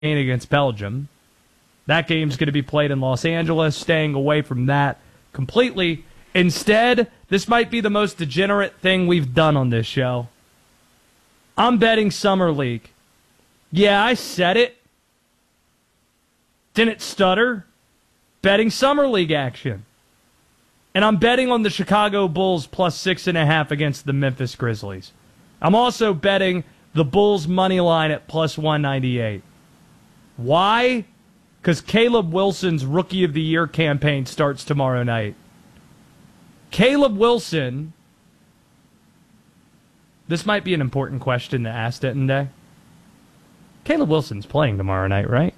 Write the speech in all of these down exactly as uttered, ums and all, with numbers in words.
against Belgium. That game's going to be played in Los Angeles, staying away from that completely. Instead, this might be the most degenerate thing we've done on this show. I'm betting Summer League. Yeah, I said it. Didn't stutter. Betting Summer League action. And I'm betting on the Chicago Bulls plus six and a half against the Memphis Grizzlies. I'm also betting the Bulls money line at plus one ninety-eight. Why? Because Caleb Wilson's Rookie of the Year campaign starts tomorrow night. Caleb Wilson, this might be an important question to ask today. Caleb Wilson's playing tomorrow night, right?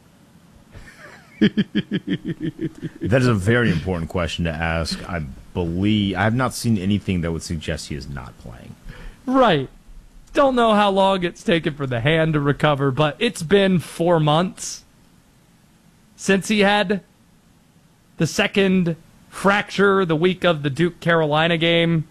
That is a very important question to ask. I believe I have not seen anything that would suggest he is not playing. Right. Don't know how long it's taken for the hand to recover, but it's been four months since he had the second fracture the week of the Duke-Carolina game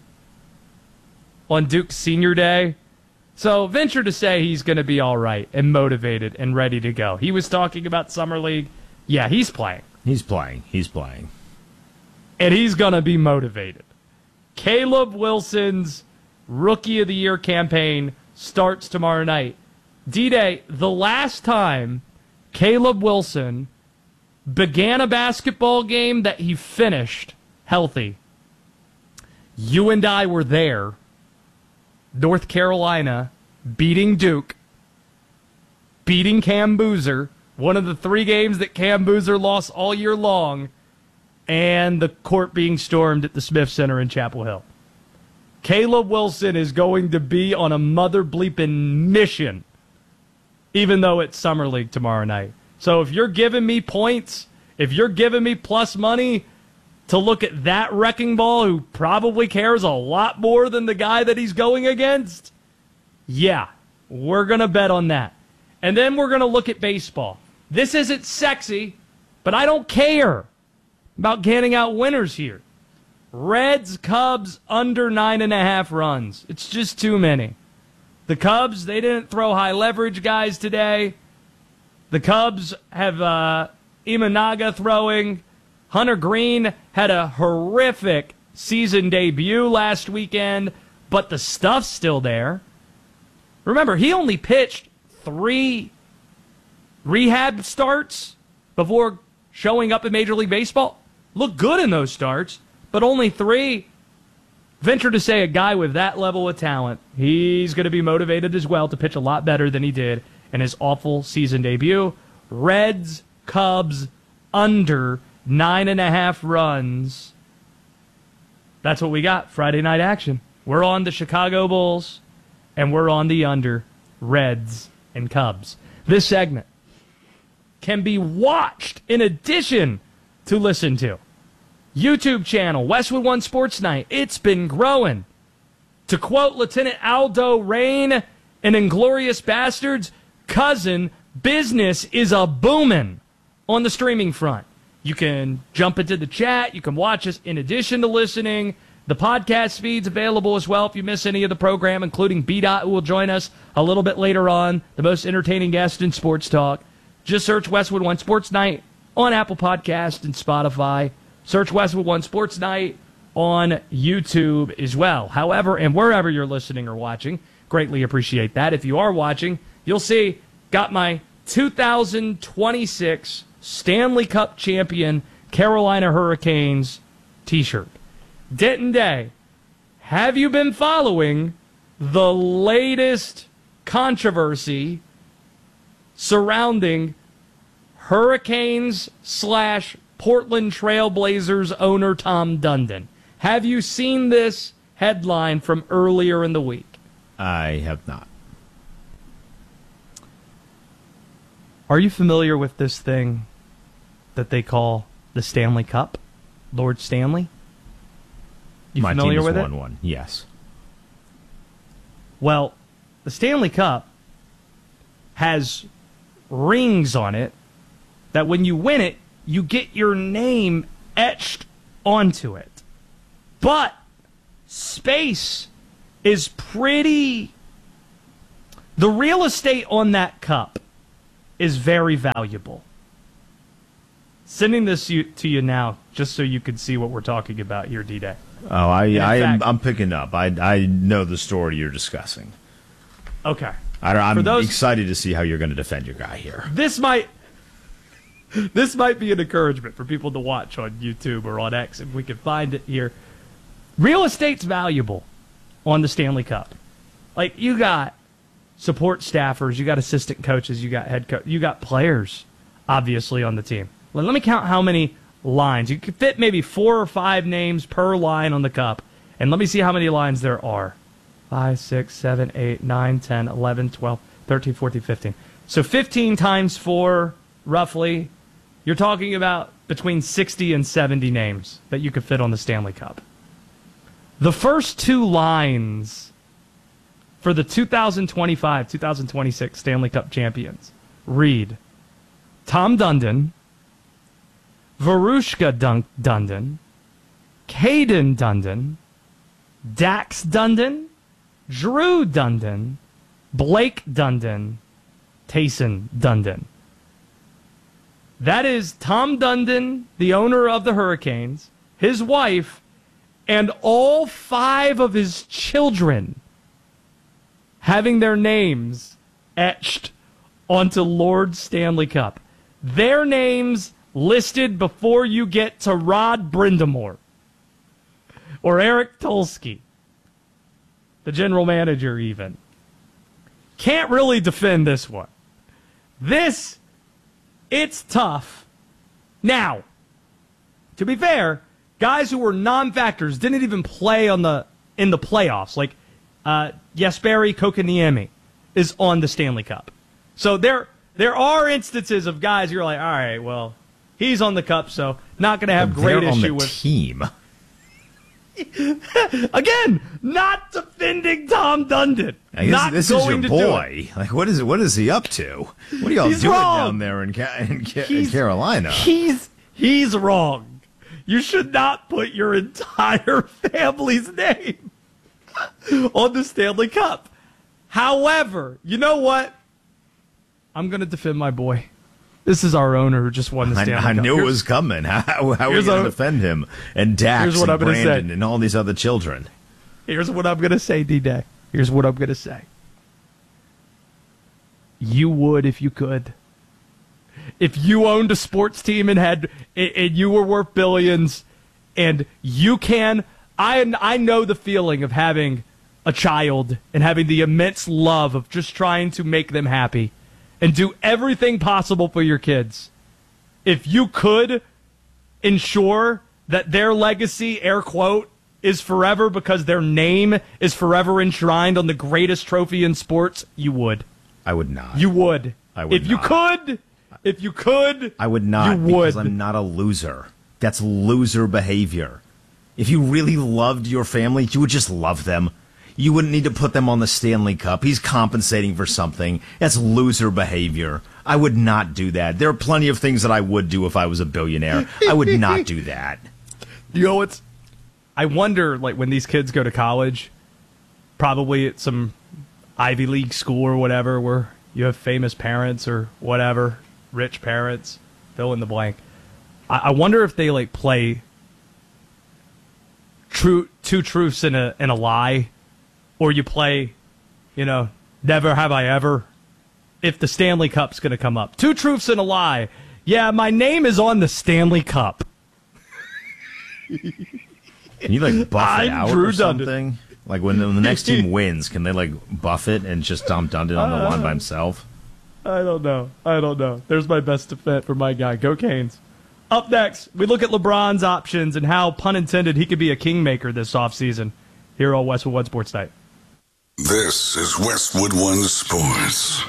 on Duke's senior day. So venture to say he's going to be all right and motivated and ready to go. He was talking about Summer League. Yeah, he's playing. He's playing. He's playing. And he's going to be motivated. Caleb Wilson's Rookie of the Year campaign starts tomorrow night. D-Day, the last time Caleb Wilson began a basketball game that he finished healthy, you and I were there. North Carolina beating Duke, beating Cam Boozer, one of the three games that Cam Boozer lost all year long, and the court being stormed at the Smith Center in Chapel Hill. Caleb Wilson is going to be on a mother bleeping mission, even though it's Summer League tomorrow night. So if you're giving me points, if you're giving me plus money to look at that wrecking ball who probably cares a lot more than the guy that he's going against, yeah, we're going to bet on that. And then we're going to look at baseball. This isn't sexy, but I don't care about getting out winners here. Reds, Cubs, under nine and a half runs. It's just too many. The Cubs, they didn't throw high leverage guys today. The Cubs have uh, Imanaga throwing. Hunter Green had a horrific season debut last weekend, but the stuff's still there. Remember, he only pitched three rehab starts before showing up in Major League Baseball. Looked good in those starts, but only three. Venture to say a guy with that level of talent, he's going to be motivated as well to pitch a lot better than he did in his awful season debut. Reds, Cubs, under nine and a half runs. That's what we got. Friday night action. We're on the Chicago Bulls, and we're on the under Reds and Cubs. This segment can be watched in addition to listen to. YouTube channel, Westwood One Sports Night. It's been growing. To quote Lieutenant Aldo Rain in Inglorious Bastards, cousin, business is a boomin' on the streaming front. You can jump into the chat. You can watch us in addition to listening. The podcast feed's available as well if you miss any of the program, including B-Dot, who will join us a little bit later on, the most entertaining guest in sports talk. Just search Westwood One Sports Night on Apple Podcasts and Spotify. Search Westwood One Sports Night on YouTube as well. However, and wherever you're listening or watching, greatly appreciate that. If you are watching, you'll see, got my two thousand twenty-six Stanley Cup champion Carolina Hurricanes t-shirt. Denton Day, have you been following the latest controversy surrounding Hurricanes slash Portland Trailblazers owner Tom Dundon? Have you seen this headline from earlier in the week? I have not. Are you familiar with this thing that they call the Stanley Cup? Lord Stanley? You My familiar team has with won it? one, yes. Well, the Stanley Cup has rings on it that when you win it, you get your name etched onto it. But space is pretty... The real estate on that cup is very valuable. Sending this you, to you now, just so you can see what we're talking about here, D-Day. Oh, I, I am, fact, I'm picking up. I, I know the story you're discussing. Okay. I, I'm those, excited to see how you're going to defend your guy here. This might, this might be an encouragement for people to watch on YouTube or on X if we can find it here. Real estate's valuable on the Stanley Cup. Like, you got support staffers, you got assistant coaches, you got head coach, you got players, obviously, on the team. Let me count how many lines. You could fit maybe four or five names per line on the cup. And let me see how many lines there are. five, six, seven, eight, nine, ten, eleven, twelve, thirteen, fourteen, fifteen. So fifteen times four, roughly, you're talking about between sixty and seventy names that you could fit on the Stanley Cup. The first two lines for the two thousand twenty-five two thousand twenty-six Stanley Cup champions read Tom Dundon, Varushka Dun- Dundon, Caden Dundon, Dax Dundon, Drew Dundon, Blake Dundon, Tayson Dundon. That is Tom Dundon, the owner of the Hurricanes, his wife, and all five of his children having their names etched onto Lord Stanley Cup. Their names listed before you get to Rod Brindamore or Eric Tulsky, the general manager even. Can't really defend this one. This, it's tough. Now, to be fair, guys who were non-factors didn't even play on the in the playoffs. Like uh, Jesperi Kotkaniemi is on the Stanley Cup. So there there are instances of guys you're like, all right, well, he's on the cup, so not going to have They're great on issue the with team. Again, not defending Tom Dundon. I guess not this going is your to boy. Like, what is what is he up to? What are y'all He's doing wrong. down there in, Ca- in, Ca- in He's- Carolina? He's he's wrong. You should not put your entire family's name on the Stanley Cup. However, you know what? I'm going to defend my boy. This is our owner who just won the I, Stanley I Cup. knew it Here's- was coming. How, how are we Here's going a- to defend him? And Dax Here's what and I'm gonna say. Brandon and all these other children. Here's what I'm going to say, D-Day. Here's what I'm going to say. You would if you could. If you owned a sports team and had and you were worth billions, and you can, I I know the feeling of having a child and having the immense love of just trying to make them happy and do everything possible for your kids. If you could ensure that their legacy, air quote, is forever because their name is forever enshrined on the greatest trophy in sports, you would. I would not. You would. I would if you not. could, if you could, I would not you because would. I'm not a loser. That's loser behavior. If you really loved your family, you would just love them. You wouldn't need to put them on the Stanley Cup. He's compensating for something. That's loser behavior. I would not do that. There are plenty of things that I would do if I was a billionaire. I would not do that. You know what's? I wonder, like, when these kids go to college, probably at some Ivy League school or whatever, where you have famous parents or whatever, rich parents, fill in the blank. I, I wonder if they like play true two truths and a and a lie, or you play, you know, never have I ever. If the Stanley Cup's going to come up, two truths and a lie. Yeah, my name is on the Stanley Cup. Can you like buff it I'm out Drew or Dundon. something? Like when the, when the next team wins, can they like buff it and just Tom Dundon on the line by himself? I don't know. I don't know. There's my best defense for my guy. Go Canes. Up next, we look at LeBron's options and how, pun intended, he could be a kingmaker this offseason here on Westwood One Sports Night. This is Westwood One Sports.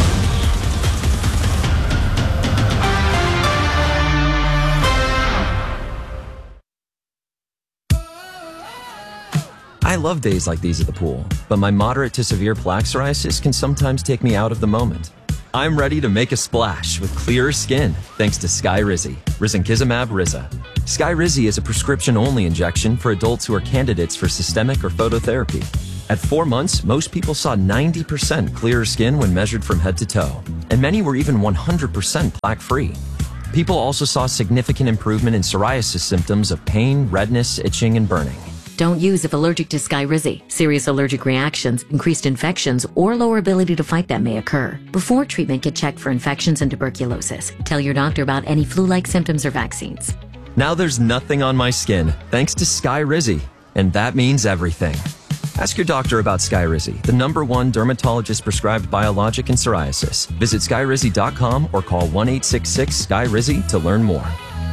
I love days like these at the pool, but my moderate to severe plaque psoriasis can sometimes take me out of the moment. I'm ready to make a splash with clearer skin thanks to Skyrizi, Risankizumab Riza. Skyrizi is a prescription-only injection for adults who are candidates for systemic or phototherapy. At four months, most people saw ninety percent clearer skin when measured from head to toe, and many were even one hundred percent plaque-free. People also saw significant improvement in psoriasis symptoms of pain, redness, itching, and burning. Don't use if allergic to Skyrizi. Serious allergic reactions, increased infections, or lower ability to fight them may occur. Before treatment, get checked for infections and tuberculosis. Tell your doctor about any flu-like symptoms or vaccines. Now there's nothing on my skin, thanks to Skyrizi, and that means everything. Ask your doctor about Skyrizi, the number one dermatologist-prescribed biologic in psoriasis. Visit skyrizi dot com or call one eight six six Sky Rizzi to learn more.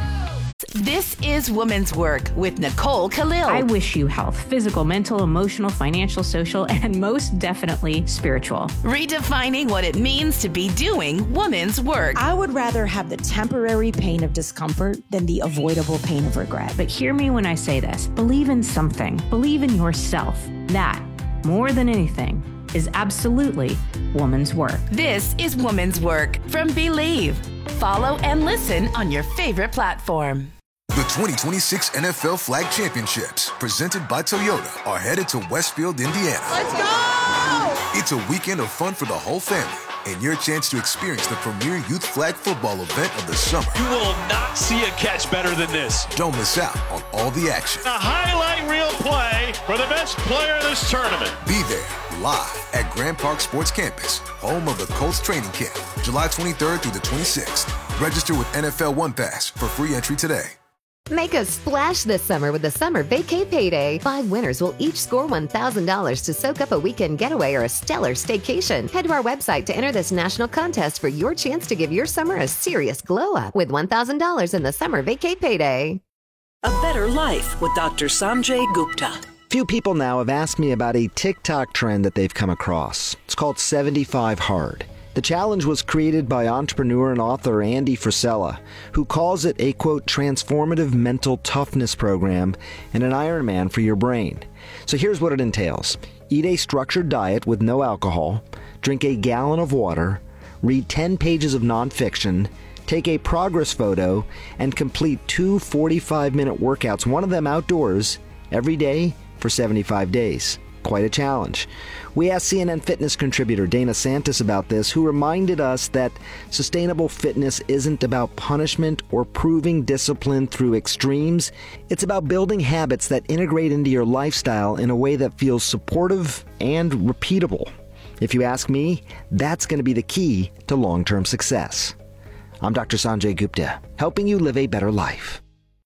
This is Women's Work with Nicole Khalil. I wish you health, physical, mental, emotional, financial, social, and most definitely spiritual. Redefining what it means to be doing women's work. I would rather have the temporary pain of discomfort than the avoidable pain of regret. But hear me when I say this. Believe in something. Believe in yourself. That, more than anything, is absolutely woman's work. This is Women's Work from Believe. Follow and listen on your favorite platform. The twenty twenty-six N F L Flag Championships, presented by Toyota, are headed to Westfield, Indiana. Let's go! It's a weekend of fun for the whole family and your chance to experience the premier youth flag football event of the summer. You will not see a catch better than this. Don't miss out on all the action. A highlight reel play for the best player of this tournament. Be there live at Grand Park Sports Campus, home of the Colts training camp, July twenty-third through the twenty-sixth. Register with N F L One Pass for free entry today. Make a splash this summer with the Summer Vacay Payday. Five winners will each score one thousand dollars to soak up a weekend getaway or a stellar staycation. Head to our website to enter this national contest for your chance to give your summer a serious glow-up with one thousand dollars in the Summer Vacay Payday. A Better Life with Doctor Sanjay Gupta. Few people now have asked me about a TikTok trend that they've come across. It's called seventy-five hard. The challenge was created by entrepreneur and author Andy Frisella, who calls it a, quote, transformative mental toughness program and an Ironman for your brain. So here's what it entails. Eat a structured diet with no alcohol, drink a gallon of water, read ten pages of nonfiction, take a progress photo, and complete two forty-five minute workouts, one of them outdoors, every day for seventy-five days. Quite a challenge. We asked C N N Fitness contributor Dana Santis about this, who reminded us that sustainable fitness isn't about punishment or proving discipline through extremes. It's about building habits that integrate into your lifestyle in a way that feels supportive and repeatable. If you ask me, that's going to be the key to long-term success. I'm Doctor Sanjay Gupta, helping you live a better life.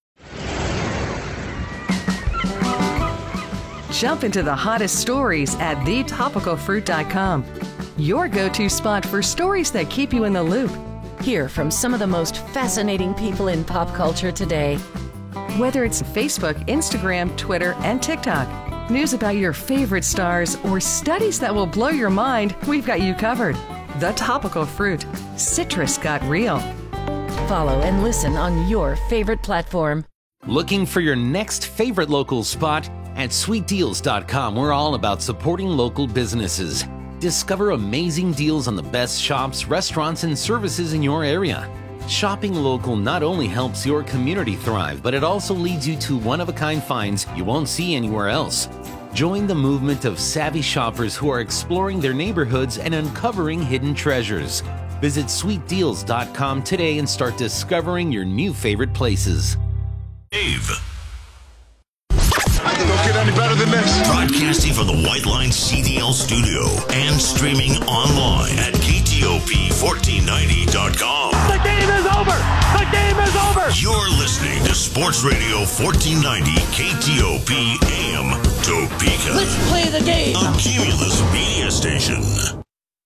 Jump into the hottest stories at the topical fruit dot com. Your go-to spot for stories that keep you in the loop. Hear from some of the most fascinating people in pop culture today. Whether it's Facebook, Instagram, Twitter, and TikTok, news about your favorite stars, or studies that will blow your mind, we've got you covered. The Topical Fruit. Citrus got real. Follow and listen on your favorite platform. Looking for your next favorite local spot? At sweet deals dot com, we're all about supporting local businesses. Discover amazing deals on the best shops, restaurants, and services in your area. Shopping local not only helps your community thrive, but it also leads you to one-of-a-kind finds you won't see anywhere else. Join the movement of savvy shoppers who are exploring their neighborhoods and uncovering hidden treasures. Visit sweet deals dot com today and start discovering your new favorite places. Dave. Don't get any better than this. Broadcasting from the White Line C D L studio and streaming online at K T O P fourteen ninety dot com. The game is over! The game is over! You're listening to Sports Radio fourteen ninety K T O P A M Topeka. Let's play the game! A Cumulus media station.